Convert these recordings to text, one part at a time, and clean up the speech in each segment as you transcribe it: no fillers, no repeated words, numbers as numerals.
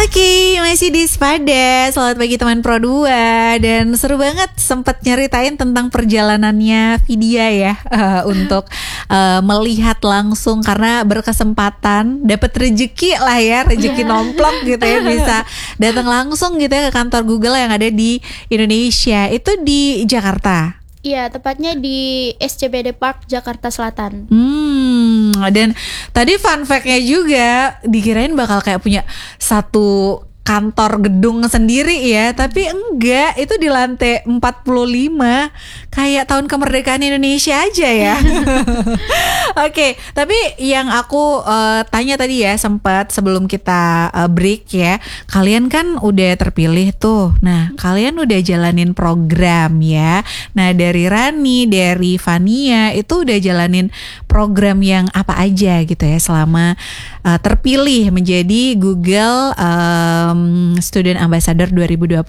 Oke, masih di Sepada. Selamat pagi teman Pro 2. Dan seru banget sempat nyeritain tentang perjalanannya Vidya ya, untuk melihat langsung karena berkesempatan dapat rezeki lah ya, rezeki nomplok gitu ya, bisa datang langsung gitu ya ke kantor Google yang ada di Indonesia. Itu di Jakarta. Iya, tepatnya di SCBD Park, Jakarta Selatan. Dan tadi fun fact-nya juga dikirain bakal kayak punya satu kantor gedung sendiri ya, tapi enggak, itu di lantai 45 kayak tahun kemerdekaan Indonesia aja ya. Oke, tapi yang aku tanya tadi ya, sempat sebelum kita break ya, kalian kan udah terpilih tuh. Nah, kalian udah jalanin program ya. Nah, dari Rani, dari Vania itu udah jalanin program yang apa aja gitu ya selama terpilih menjadi Google Student Ambassador 2026.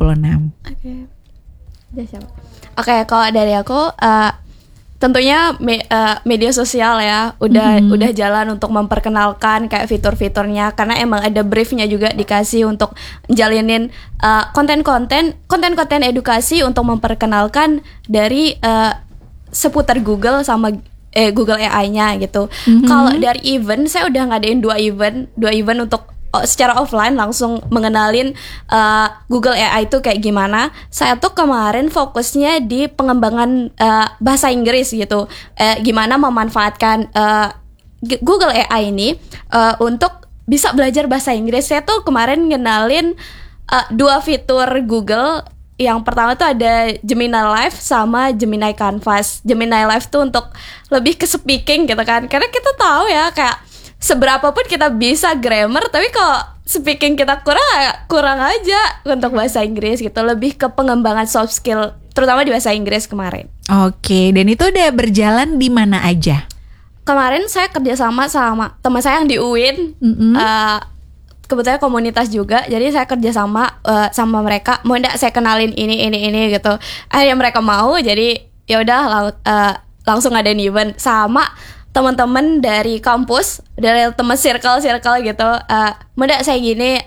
Oke, kalau dari aku tentunya media sosial ya udah jalan untuk memperkenalkan kayak fitur-fiturnya, karena emang ada briefnya juga dikasih untuk jalinin konten-konten edukasi untuk memperkenalkan dari seputar Google sama Google AI-nya gitu. Kalau dari event, saya udah ngadain dua event untuk secara offline langsung mengenalin Google AI itu kayak gimana. Saya tuh kemarin fokusnya di pengembangan bahasa Inggris gitu. Gimana memanfaatkan Google AI ini untuk bisa belajar bahasa Inggris. Saya tuh kemarin ngenalin dua fitur Google. Yang pertama tuh ada Gemini Live sama Gemini Canvas. Gemini Live tuh untuk lebih ke speaking gitu kan. Karena kita tahu ya kayak seberapa pun kita bisa grammar, tapi kalau speaking kita kurang aja untuk bahasa Inggris gitu. Lebih ke pengembangan soft skill, terutama di bahasa Inggris kemarin. Oke, dan itu udah berjalan di mana aja? Kemarin saya kerjasama sama teman saya yang di UIN. Kebetulan komunitas juga, jadi saya kerjasama sama mereka. Mau enggak saya kenalin ini gitu. Akhirnya mereka mau, jadi ya udah langsung ngadain event sama teman-teman dari kampus, dari teman circle gitu. Mau enggak saya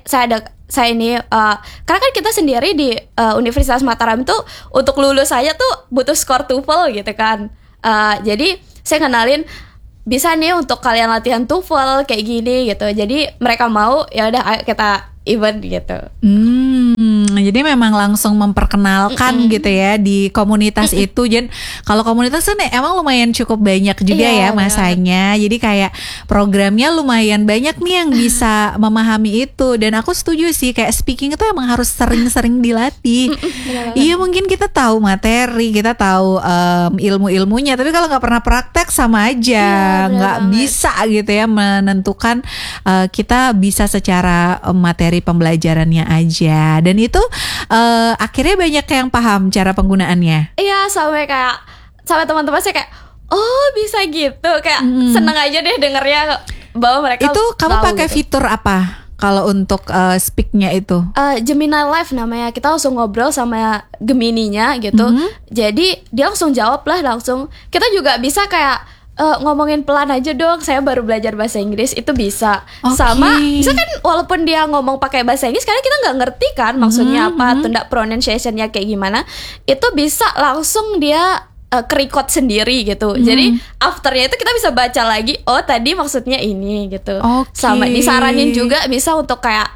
ini karena kan kita sendiri di Universitas Mataram tuh untuk lulus aja tuh butuh skor TOEFL gitu kan. Jadi saya kenalin, bisa nih untuk kalian latihan TOEFL kayak gini gitu. Jadi mereka mau, ya udah ayo kita event gitu. Jadi memang langsung memperkenalkan gitu ya di komunitas itu. Dan kalau komunitas kan emang lumayan cukup banyak juga ya masanya. Jadi kayak programnya lumayan banyak nih yang bisa memahami itu. Dan aku setuju sih, kayak speaking itu emang harus sering-sering dilatih. Iya, mungkin kita tahu materi, kita tahu ilmu-ilmunya, tapi kalau nggak pernah praktek sama aja, nggak bisa gitu ya menentukan kita bisa secara materi pembelajarannya aja. Dan itu akhirnya banyak yang paham cara penggunaannya. Iya, sampai teman-teman saya kayak, oh bisa gitu, kayak seneng aja deh dengernya bahwa mereka itu kamu pakai gitu. Fitur apa kalau untuk speaknya itu? Gemini Live namanya. Kita langsung ngobrol sama Gemininya gitu. Jadi dia langsung jawab lah langsung. Kita juga bisa kayak ngomongin pelan aja dong, saya baru belajar bahasa Inggris, itu bisa. Sama misalkan walaupun dia ngomong pakai bahasa Inggris, karena kita nggak ngerti kan maksudnya apa, tunda pronunciationnya kayak gimana, itu bisa langsung dia ke-record sendiri gitu. Jadi afternya itu kita bisa baca lagi, oh tadi maksudnya ini gitu. Sama disaranin juga bisa untuk kayak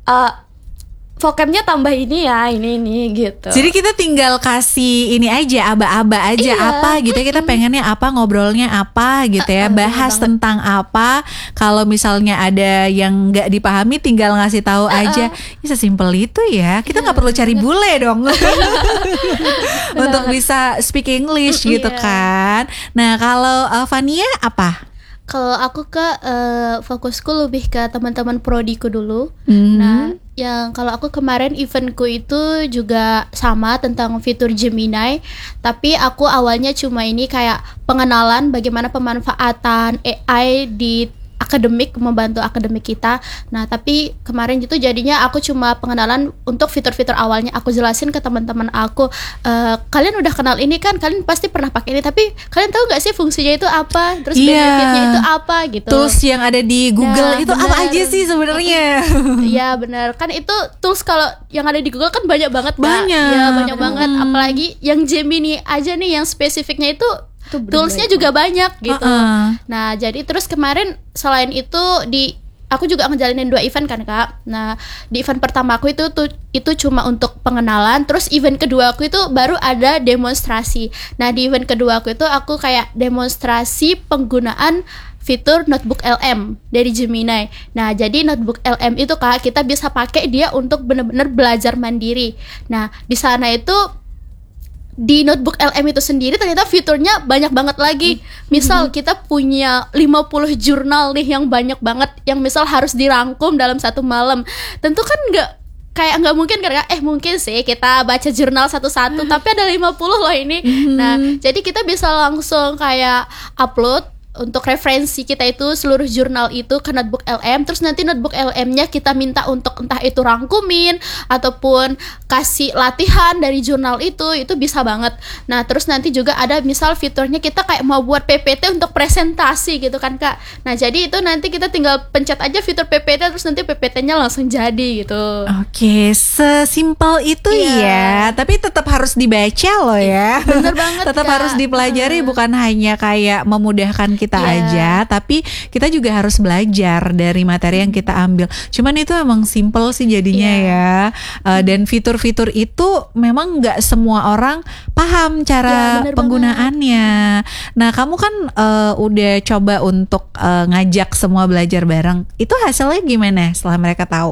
vocabnya tambah ini ya, ini gitu. Jadi kita tinggal kasih ini aja, aba-aba aja apa gitu ya, kita pengennya apa, ngobrolnya apa gitu ya, bahas tentang apa. Kalau misalnya ada yang nggak dipahami, tinggal ngasih tahu aja. Ya sesimpel itu ya. Kita nggak perlu cari bule dong untuk bisa speak English gitu kan. Nah, kalau Vania apa? Kalau aku fokusku lebih ke teman-teman prodiku dulu. Nah, yang kalau aku kemarin eventku itu juga sama tentang fitur Gemini, tapi aku awalnya cuma ini kayak pengenalan bagaimana pemanfaatan AI di akademik, membantu akademik kita. Nah, tapi kemarin itu jadinya aku cuma pengenalan untuk fitur-fitur awalnya. Aku jelasin ke teman-teman aku, kalian udah kenal ini kan, kalian pasti pernah pakai ini, tapi kalian tahu nggak sih fungsinya itu apa? Terus benefitnya itu apa gitu. Tools yang ada di Google itu apa aja sih sebenarnya? Iya benar, kan itu tools kalau yang ada di Google kan banyak banget, banyak. Ya banyak banget, apalagi yang Gemini aja nih yang spesifiknya itu toolsnya juga banyak gitu. Nah jadi terus kemarin selain itu aku juga ngejalanin 2 event kan Kak. Nah di event pertama aku itu cuma untuk pengenalan. Terus event kedua aku itu baru ada demonstrasi. Nah di event kedua aku itu aku kayak demonstrasi penggunaan fitur notebook LM dari Gemini. Nah jadi notebook LM itu Kak, kita bisa pakai dia untuk benar-benar belajar mandiri. Nah di sana itu di notebook LM itu sendiri ternyata fiturnya banyak banget lagi. Misal kita punya 50 jurnal nih yang banyak banget, yang misal harus dirangkum dalam 1 malam. Tentu kan nggak mungkin kan, mungkin sih kita baca jurnal satu-satu, tapi ada 50 loh ini. Nah jadi kita bisa langsung kayak upload untuk referensi kita itu seluruh jurnal itu ke notebook LM. Terus nanti notebook LM-nya kita minta untuk entah itu rangkumin ataupun kasih latihan dari jurnal itu bisa banget. Nah terus nanti juga ada misal fiturnya kita kayak mau buat PPT untuk presentasi gitu kan Kak. Nah jadi itu nanti kita tinggal pencet aja fitur PPT, terus nanti PPT-nya langsung jadi gitu. Oke, sesimpel itu ya. Tapi tetap harus dibaca loh ya. Bener banget tetap Kak. harus dipelajari, bukan hanya kayak memudahkan kita aja, tapi kita juga harus belajar dari materi yang kita ambil. Cuman itu emang simple sih jadinya ya. Dan fitur-fitur itu memang nggak semua orang paham cara penggunaannya. Nah kamu kan udah coba untuk ngajak semua belajar bareng. Itu hasilnya gimana setelah mereka tahu?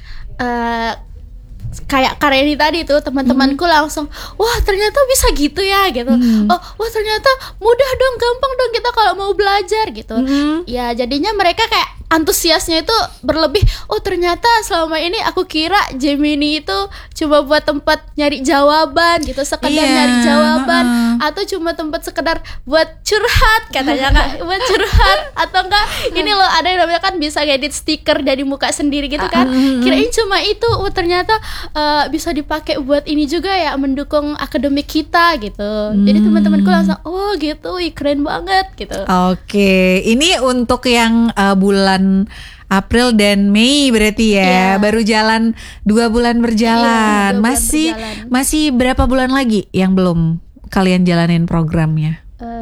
Kayak Kareni tadi tuh, teman-temanku langsung, wah ternyata bisa gitu ya gitu. Wah ternyata mudah dong, gampang dong kita kalau mau belajar gitu. Ya jadinya mereka kayak antusiasnya itu berlebih. Oh ternyata selama ini aku kira Gemini itu cuma buat tempat nyari jawaban gitu, sekedar nyari jawaban, atau cuma tempat sekedar buat curhat katanya Kak, buat curhat, atau enggak ini loh ada yang namanya kan bisa ngedit stiker dari muka sendiri gitu kan. Kirain cuma itu. Oh ternyata bisa dipakai buat ini juga ya, mendukung akademik kita gitu. Jadi teman-temanku langsung oh gitu, keren banget gitu. Oke, ini untuk yang bulan April dan Mei berarti ya, baru jalan 2 bulan berjalan. Masih berapa bulan lagi yang belum kalian jalanin programnya?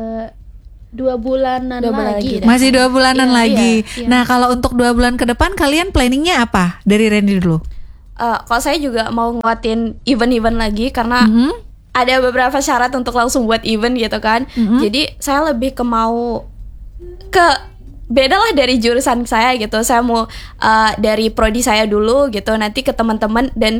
2 bulanan lagi. Masih 2 bulanan lagi. Nah kalau untuk 2 bulan ke depan kalian planningnya apa? Dari Randy dulu. Kalau saya juga mau nguatin event-event lagi karena ada beberapa syarat untuk langsung buat event gitu kan. Jadi saya lebih mau beda lah dari jurusan saya gitu. Saya mau dari prodi saya dulu gitu, nanti ke teman-teman dan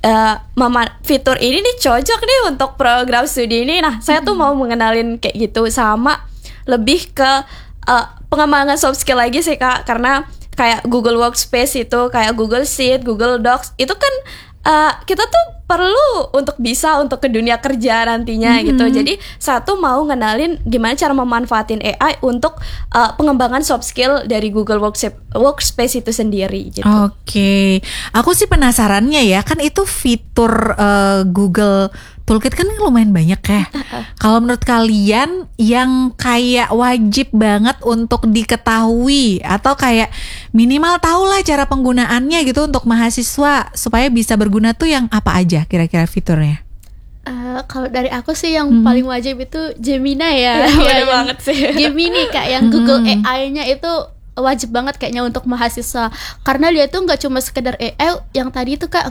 fitur ini nih cocok nih untuk program studi ini. Nah saya tuh mau mengenalin kayak gitu, sama lebih ke pengembangan soft skill lagi sih Kak, karena kayak Google Workspace itu, kayak Google Sheet, Google Docs itu kan kita tuh perlu untuk bisa untuk ke dunia kerja nantinya gitu. Jadi satu mau ngenalin gimana cara memanfaatin AI untuk pengembangan soft skill dari Google Workspace itu sendiri gitu. Oke. Aku sih penasarannya ya, kan itu fitur Google Toolkit kan lumayan banyak ya. Kalau menurut kalian yang kayak wajib banget untuk diketahui atau kayak minimal tahulah cara penggunaannya gitu untuk mahasiswa supaya bisa berguna tuh yang apa aja kira-kira fiturnya? Kalau dari aku sih yang paling wajib itu Gemini ya. Bener banget sih. Gemini Kak, yang Google AI-nya itu wajib banget kayaknya untuk mahasiswa, karena dia tuh nggak cuma sekedar AI yang tadi itu Kak,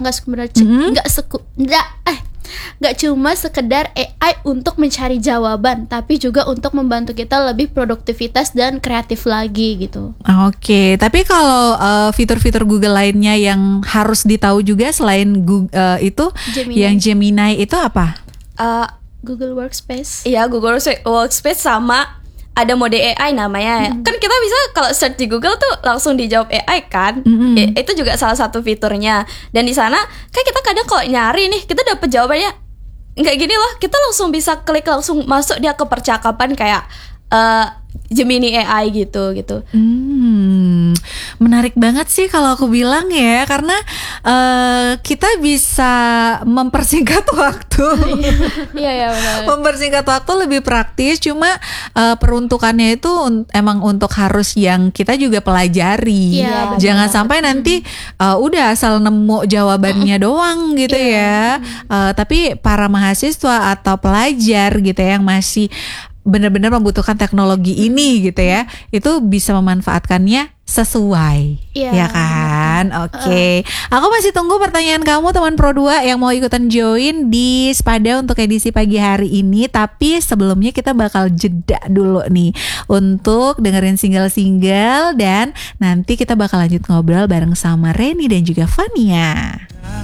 nggak cuma sekedar AI untuk mencari jawaban, tapi juga untuk membantu kita lebih produktivitas dan kreatif lagi gitu. Oke, tapi kalau fitur-fitur Google lainnya yang harus ditahu juga selain Google itu Gemini. Yang Gemini itu apa? Google Workspace. Iya, Google Workspace sama ada mode AI namanya. Kan kita bisa kalau search di Google tuh langsung dijawab AI kan. Itu juga salah satu fiturnya. Dan di sana kan kita kadang kalau nyari nih, kita dapet jawabannya nggak gini loh. Kita langsung bisa klik langsung masuk dia ke percakapan kayak Gemini AI gitu. Menarik banget sih kalau aku bilang ya, karena kita bisa mempersingkat waktu. Iya benar. Mempersingkat waktu lebih praktis, cuma peruntukannya itu emang untuk harus yang kita juga pelajari. Iya, Jangan sampai nanti udah asal nemu jawabannya doang gitu ya. Tapi para mahasiswa atau pelajar gitu ya yang masih benar-benar membutuhkan teknologi ini gitu ya, itu bisa memanfaatkannya sesuai, ya kan? Oke. Aku masih tunggu pertanyaan kamu teman Pro 2 yang mau ikutan join di Spada untuk edisi pagi hari ini. Tapi sebelumnya kita bakal jeda dulu nih untuk dengerin single-single, dan nanti kita bakal lanjut ngobrol bareng sama Reni dan juga Fania.